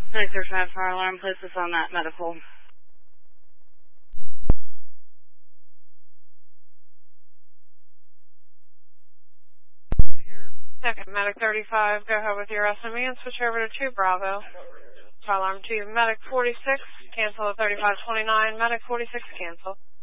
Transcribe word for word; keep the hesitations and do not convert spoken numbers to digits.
six or five fire alarm, place us on that medical. Second, Medic thirty-five, go ahead with your S M E and switch over to two Bravo. Fire alarm two, Medic forty-six, cancel at thirty-five twenty-nine, Medic forty-six, cancel.